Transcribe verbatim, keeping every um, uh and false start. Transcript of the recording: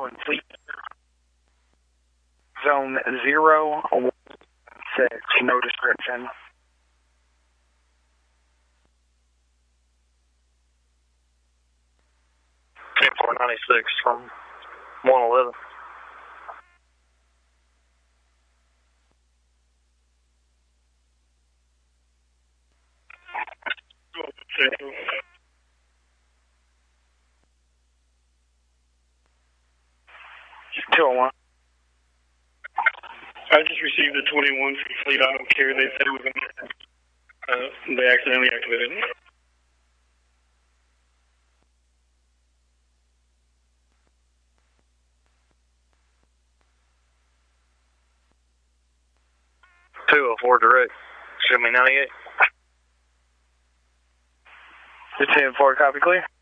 in fleet. Zone zero one six, no description. ten four ninety-six from one eleven. two oh one. I just received a twenty-one from Fleet Auto Care. They said it was a, uh, they accidentally activated it. two oh four direct. Show me ninety-eight. The ten four, copy clear.